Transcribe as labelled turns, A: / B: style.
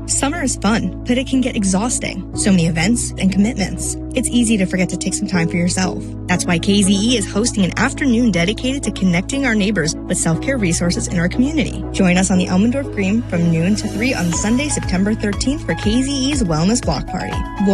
A: Summer is fun, but it can get exhausting. So many events and commitments. It's easy to forget to take some time for yourself. That's why KZE is hosting an afternoon dedicated to connecting our neighbors with self-care resources in our community. Join us on the Elmendorf Green from noon to 3 on Sunday, September 13th for KZE's Wellness Block Party.